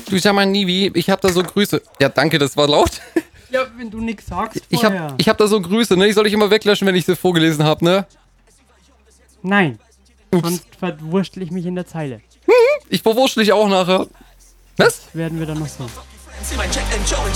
Du sag mal, Nivi, ich hab da so Grüße. Ja, danke, das war laut. Ja, wenn du nix sagst Ich vorher. hab da so Grüße, ne? Ich soll dich immer weglöschen, wenn ich sie vorgelesen hab, ne? Nein. Ups. Sonst verwurschtel ich mich in der Zeile. Ich verwurschtel dich auch nachher. Was? Das werden wir dann noch sehen. Sie mein Jack and Joe